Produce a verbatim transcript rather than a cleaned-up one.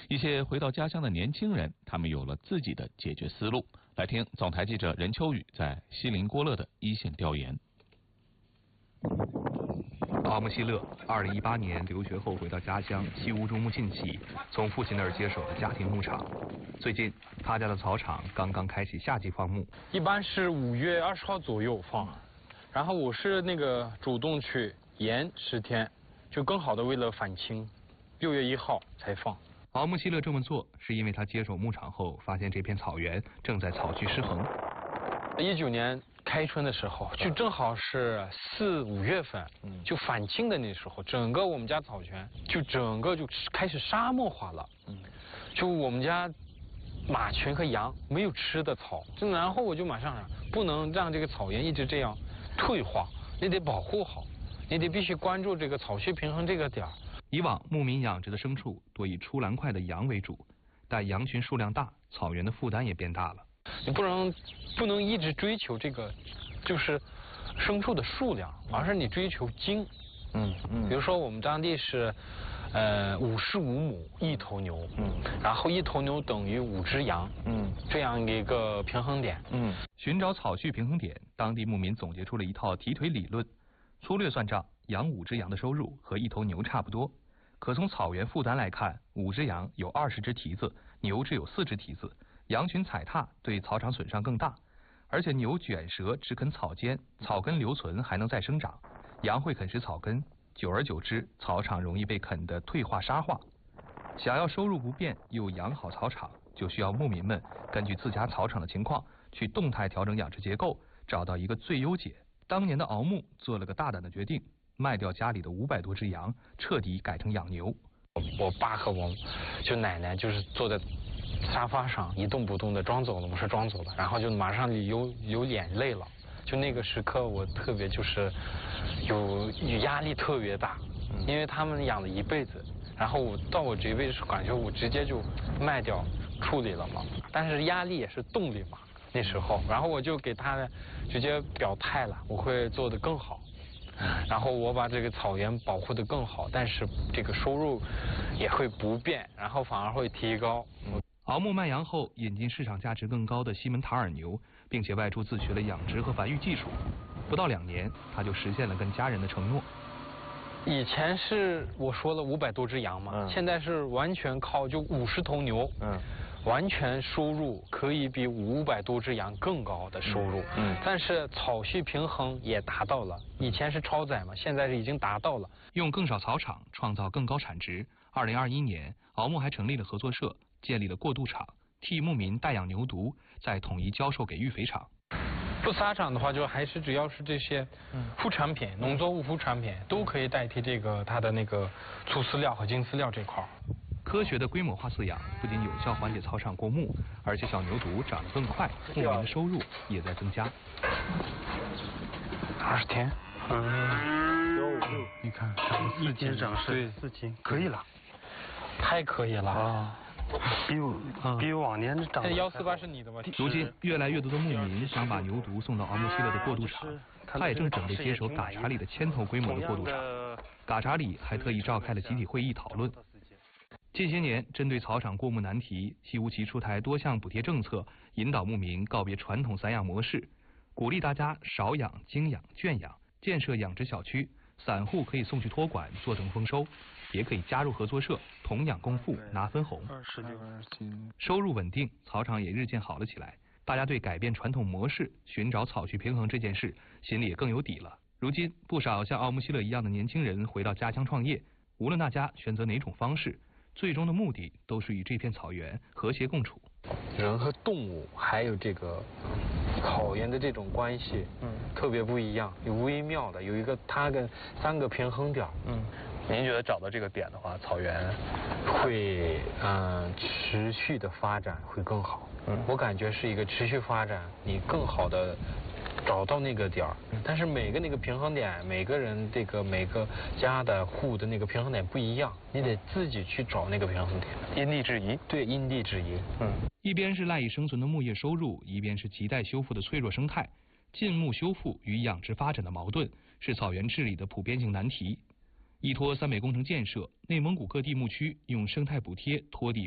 一些回到家乡的年轻人，他们有了自己的解决思路。来听总台记者任秋雨在锡林郭勒的一线调研。 奥木希勒二零一八年留学后回到家乡西乌珠木沁旗，从父亲那儿接手了家庭牧场。最近他家的草场刚刚开启夏季放牧， 一般是五月二十号左右放，然后我是那个主动去延十天，就更好的为了返青，六月一号才放。 奥木希勒这么做是因为他接手牧场后发现这片草原正在草区失衡。 一九年开春的时候，就正好是四五月份，就返青的那时候，整个我们家草原就整个就开始沙漠化了。就我们家马群和羊没有吃的草，就然后我就马上想，不能让这个草原一直这样退化，你得保护好，你得必须关注这个草区平衡这个点儿。 以往牧民养殖的牲畜多以出栏块的羊为主，但羊群数量大，草原的负担也变大了。 你不能不能一直追求这个就是牲畜的数量，而是你追求精。嗯嗯。比如说我们当地是呃五十五亩一头牛，嗯，然后一头牛等于五只羊，嗯，这样一个平衡点。嗯。 寻找草序平衡点，当地牧民总结出了一套提腿理论。粗略算账，养五只羊的收入和一头牛差不多。可从草原负担来看，五只羊有二十只蹄子，牛只有四只蹄子，羊群踩踏对草场损伤更大。而且牛卷舌只啃草尖，草根留存还能再生长，羊会啃食草根，久而久之，草场容易被啃得退化沙化。想要收入不变又养好草场，就需要牧民们根据自家草场的情况去动态调整养殖结构，找到一个最优解。当年的敖牧做了个大胆的决定，卖掉家里的五百多只羊，彻底改成养牛。 我爸和我就奶奶就是坐在沙发上一动不动的，装走了，我说装走了，然后就马上流流眼泪了。就那个时刻，我特别就是有有压力特别大，因为他们养了一辈子，然后我到我这一辈子感觉我直接就卖掉处理了嘛，但是压力也是动力嘛。那时候，然后我就给他直接表态了，我会做得更好，然后我把这个草原保护得更好，但是这个收入也会不变，然后反而会提高。 敖牧卖羊后，引进市场价值更高的西门塔尔牛，并且外出自学了养殖和繁育技术。不到两年，他就实现了跟家人的承诺。 以前是我说了五百多只羊嘛，嗯、现在是完全靠就五十头牛。嗯。完全收入可以比五百多只羊更高的收入，嗯，但是草序平衡也达到了。以前是超载嘛，现在是已经达到了。 用更少草场创造更高产值。二零二一年，敖牧还成立了合作社，建立了过渡场，替牧民代养牛犊，再统一交售给育肥场。 不撒场的话，就还是只要是这些副产品、农作物副产品都可以代替这个它的那个粗饲料和精饲料这块。 科学的规模化饲养不仅有效缓解草场过目，而且小牛犊长得更快，牧民的收入也在增加。 二十天， 嗯， 你看， 一斤长是四斤， 可以了，太可以了啊！比我比往年长。 这幺四八是你的吗？ 如今，越来越多的牧民想把牛犊送到敖牧希勒的过渡场，他也正准备接手嘎查里的千头规模的过渡场。嘎查里还特意召开了集体会议讨论。近些年，针对草场过目难题，西乌旗出台多项补贴政策，引导牧民告别传统散养模式，鼓励大家少养、精养、圈养，建设养殖小区，散户可以送去托管坐等丰收，也可以加入合作社，同养共富，拿分红。收入稳定，草场也日渐好了起来。大家对改变传统模式、寻找草序平衡这件事，心里也更有底了。如今，不少像奥木希勒一样的年轻人回到家乡创业，无论大家选择哪种方式，最终的目的都是与这片草原和谐共处。 人和动物还有这个草原的这种关系，嗯，特别不一样，有微妙的，有一个它跟三个平衡点。嗯， 您觉得找到这个点的话，草原会嗯持续的发展会更好。嗯，我感觉是一个持续发展，你更好的找到那个点儿，但是每个那个平衡点，每个人这个每个家的户的那个平衡点不一样，你得自己去找那个平衡点， 因地制宜。 对，因地制宜。 嗯，一边是赖以生存的牧业收入，一边是亟待修复的脆弱生态，禁牧修复与养殖发展的矛盾，是草原治理的普遍性难题。依托三美工程建设，内蒙古各地牧区用生态补贴托地。